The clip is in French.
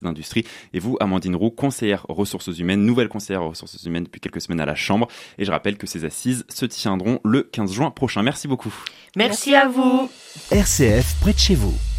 d'industrie. Et vous, Amandine Roux, conseillère ressources humaines, nouvelle conseillère ressources humaines depuis quelques semaines à la Chambre. Et je rappelle que ces assises se tiendront le 15 juin prochain. Merci beaucoup. Merci à vous. RCF près de chez vous.